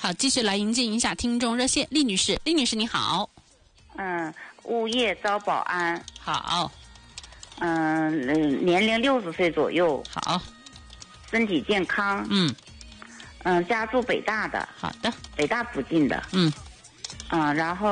好，继续来迎接一下听众热线，厉女士，厉女士你好。 物业招保安。 好。 年龄60岁左右。 好。 身体健康。家住北大的。 好的。 北大附近的。 然后